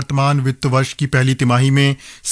वर्तमान वित्त वर्ष की पहली तिमाही में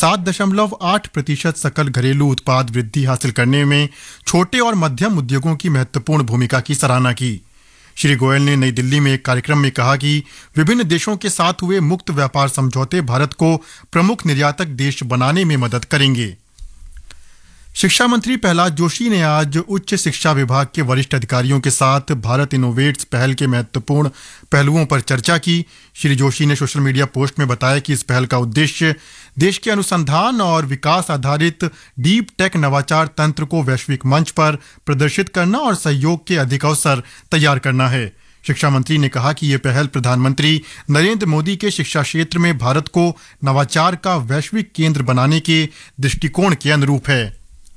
7.8% सकल घरेलू उत्पाद वृद्धि हासिल करने में छोटे और मध्यम उद्योगों की महत्वपूर्ण भूमिका की सराहना की। श्री गोयल ने नई दिल्ली में एक कार्यक्रम में कहा कि विभिन्न देशों के साथ हुए मुक्त व्यापार समझौते भारत को प्रमुख निर्यातक देश बनाने में मदद करेंगे। शिक्षा मंत्री प्रहलाद जोशी ने आज उच्च शिक्षा विभाग के वरिष्ठ अधिकारियों के साथ भारत इनोवेट्स पहल के महत्वपूर्ण पहलुओं पर चर्चा की। श्री जोशी ने सोशल मीडिया पोस्ट में बताया कि इस पहल का उद्देश्य देश के अनुसंधान और विकास आधारित डीप टेक नवाचार तंत्र को वैश्विक मंच पर प्रदर्शित करना और सहयोग के अधिक अवसर तैयार करना है। शिक्षा मंत्री ने कहा कि ये पहल प्रधानमंत्री नरेंद्र मोदी के शिक्षा क्षेत्र में भारत को नवाचार का वैश्विक केंद्र बनाने के दृष्टिकोण के अनुरूप है।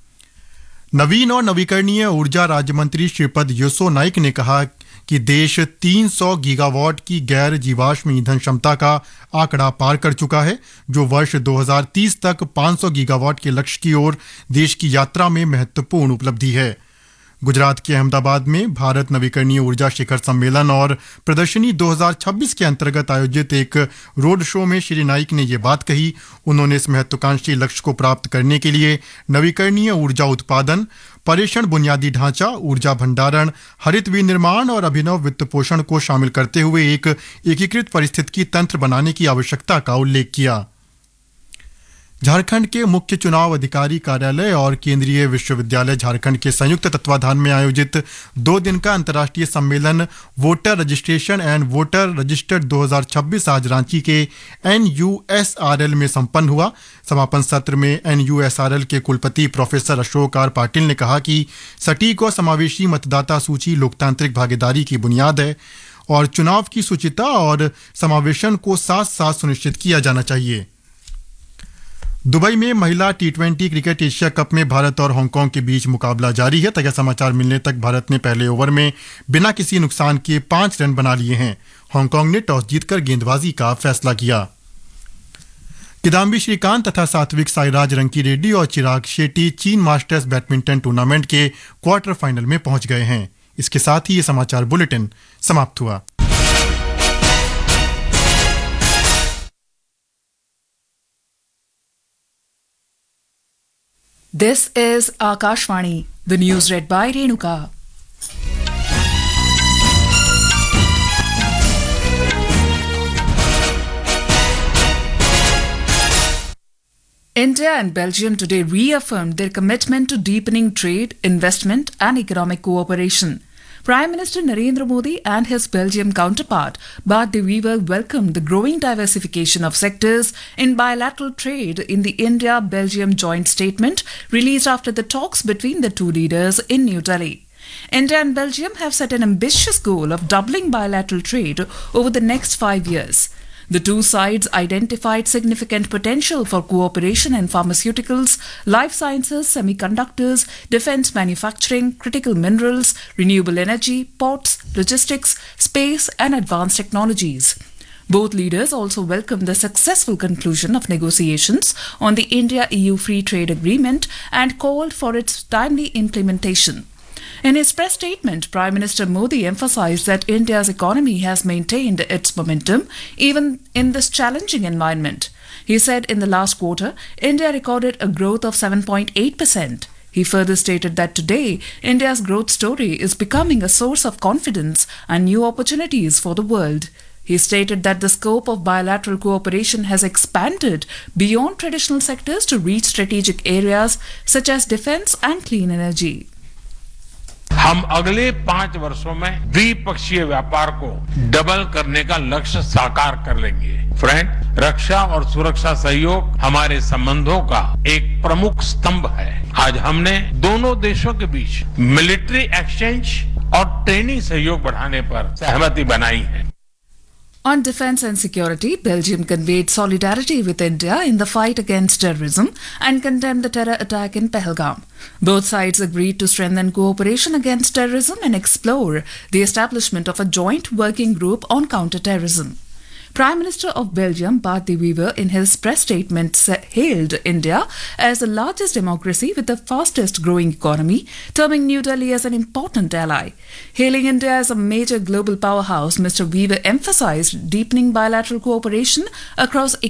नवीन और नवीकरणीय ऊर्जा राज्य मंत्री श्रीपद येसो नाइक ने कहा कि देश 300 गीगावाट की गैर जीवाश्म ईंधन क्षमता का आंकड़ा पार कर चुका है, जो वर्ष 2030 तक 500 गीगावाट के लक्ष्य की ओर देश की यात्रा में महत्वपूर्ण उपलब्धि है। गुजरात के अहमदाबाद में भारत नवीकरणीय ऊर्जा शिखर सम्मेलन और प्रदर्शनी 2026 के अंतर्गत आयोजित एक रोड शो में श्री नाइक ने ये बात कही। उन्होंने इस महत्वाकांक्षी लक्ष्य को प्राप्त करने के लिए नवीकरणीय ऊर्जा उत्पादन, पर्यवेक्षण बुनियादी ढांचा, ऊर्जा भंडारण, हरित विनिर्माण और अभिनव वित्त पोषण को शामिल करते हुए एक एकीकृत पारिस्थितिकी तंत्र बनाने की आवश्यकता का उल्लेख किया। झारखंड के मुख्य चुनाव अधिकारी कार्यालय और केंद्रीय विश्वविद्यालय झारखंड के संयुक्त तत्वाधान में आयोजित 2 दिन का अंतर्राष्ट्रीय सम्मेलन voter registration and voter registered 2026 आज रांची के NUSRL में संपन्न हुआ। समापन सत्र में NUSRL के कुलपति प्रोफेसर अशोक आर पाटिल ने कहा कि सटीक और समावेशी मतदाता सूची लोकतांत्रिक भागीदारी की बुनियाद है और चुनाव की शुचिता और समावेशन को साथ साथ सुनिश्चित किया जाना चाहिए। दुबई में महिला T20 क्रिकेट एशिया कप में भारत और हांगकांग के बीच मुकाबला जारी है। ताजा समाचार मिलने तक भारत ने पहले ओवर में बिना किसी नुकसान के 5 रन बना लिए हैं। हांगकांग ने टॉस जीतकर गेंदबाजी का फैसला किया। किदाम्बी श्रीकांत तथा सात्विक साईराज रंकीरेड्डी और चिराग शेट्टी चीन मास्टर्स बैडमिंटन टूर्नामेंट के क्वार्टर फाइनल में पहुंच गए हैं। इसके साथ ही ये समाचार बुलेटिन समाप्त हुआ। This is Akashvani, the news read by Renuka. India and Belgium today reaffirmed their commitment to deepening trade, investment and economic cooperation. Prime Minister Narendra Modi and his Belgium counterpart Bart de Wever welcomed the growing diversification of sectors in bilateral trade in the India-Belgium joint statement released after the talks between the two leaders in New Delhi. India and Belgium have set an ambitious goal of doubling bilateral trade over the next 5 years. The two sides identified significant potential for cooperation in pharmaceuticals, life sciences, semiconductors, defense manufacturing, critical minerals, renewable energy, ports, logistics, space, and advanced technologies. Both leaders also welcomed the successful conclusion of negotiations on the India-EU Free Trade Agreement and called for its timely implementation. In his press statement, Prime Minister Modi emphasized that India's economy has maintained its momentum even in this challenging environment. He said in the last quarter, India recorded a growth of 7.8%. He further stated that today, India's growth story is becoming a source of confidence and new opportunities for the world. He stated that the scope of bilateral cooperation has expanded beyond traditional sectors to reach strategic areas such as defense and clean energy. हम अगले 5 वर्षों में द्विपक्षीय व्यापार को double करने का लक्ष्य साकार कर लेंगे। फ्रेंड, रक्षा और सुरक्षा सहयोग हमारे संबंधों का एक प्रमुख स्तंभ है। आज हमने दोनों देशों के बीच मिलिट्री एक्सचेंज और ट्रेनिंग सहयोग बढ़ाने पर सहमति बनाई है। On defence and security, Belgium conveyed solidarity with India in the fight against terrorism and condemned the terror attack in Pahalgam. Both sides agreed to strengthen cooperation against terrorism and explore the establishment of a joint working group on counter-terrorism. Prime Minister of Belgium, Bart de Wever, in his press statement hailed India as the largest democracy with the fastest growing economy, terming New Delhi as an important ally. Hailing India as a major global powerhouse, Mr. Wever emphasized deepening bilateral cooperation across